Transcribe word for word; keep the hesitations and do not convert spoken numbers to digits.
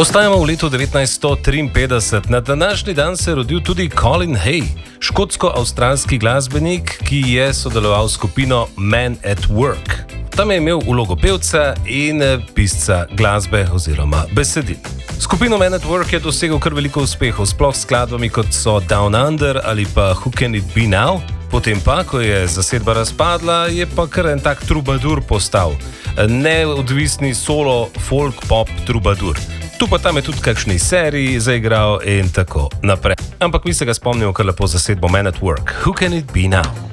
Ostajamo v letu devetnajststo triinpetdeset. Na današnji dan se je rodil tudi Colin Hay, škotsko-avstralski glasbenik, ki je sodeloval s skupino Men at Work. Tam je imel vlogo pevca in pisca glasbe oziroma besedil. Skupino Men at Work je dosegel kar veliko uspehov, sploh s skladbami kot so Down Under ali pa Who Can It Be Now. Potem pa, ko je zasedba razpadla, je pa kar en tak trubadur postal. Neodvisni solo folk pop trubadur. Tu pa tam je tudi kakšni seriji zaigral in tako naprej. Ampak mi se ga spomnimo kar lepo zasedbo Men at Work. Who Can It Be Now?